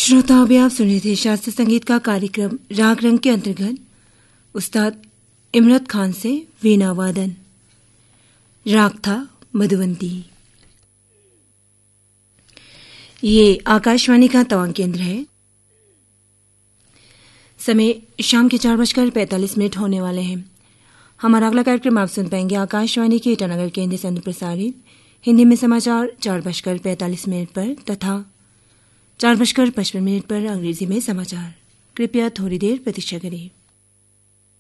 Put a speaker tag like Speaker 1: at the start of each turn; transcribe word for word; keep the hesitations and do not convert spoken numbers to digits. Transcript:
Speaker 1: श्रोता, अभी आप सुन रहे थे शास्त्रीय संगीत का कार्यक्रम राग रंग के अंतर्गत उस्ताद इमरत खान से वीणा वादन। राग था मधुवंती। ये आकाशवाणी का तवांग केंद्र है। समय शाम के चार बजकर पैंतालीस मिनट होने वाले हैं। हमारा अगला कार्यक्रम आप सुन पाएंगे आकाशवाणी के ईटानगर केंद्र से प्रसारित हिंदी में समाचार चार बजकर पैंतालीस मिनट पर तथा चार बजकर पचपन मिनट पर अंग्रेजी में समाचार। कृपया थोड़ी देर प्रतीक्षा करें।